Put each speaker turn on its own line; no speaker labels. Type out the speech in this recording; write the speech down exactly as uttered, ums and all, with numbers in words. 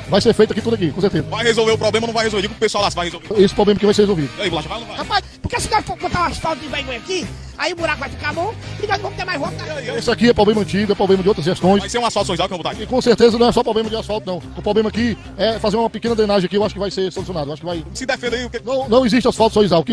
vai ser feito aqui tudo aqui, com certeza.
Vai resolver o problema ou não vai resolver? Diga pro pessoal lá se vai resolver.
Esse problema que vai ser resolvido.
E aí, Bolacha, vai ou não vai?
Rapaz, porque se nós for botar um asfalto de vergonha aqui, aí o buraco vai ficar bom e nós não vamos ter mais volta.
Esse aqui é problema antigo, é problema de outras gestões.
Vai ser um asfalto sonizal que eu vou botar aqui.
E com certeza não é só problema de asfalto, não. O problema aqui é fazer uma pequena drenagem aqui, eu acho que vai ser solucionado. Eu acho que vai...
Se defenda aí o que...
Não, não existe asfalto só Isal.